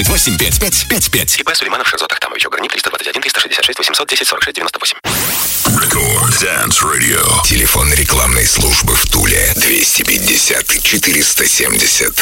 855555. ИП Сулейманов Шерзот Ахтамович. ОГРНИ 321 366 810 46 98. Record Dance Radio. Телефон рекламной службы в Туле 250 470.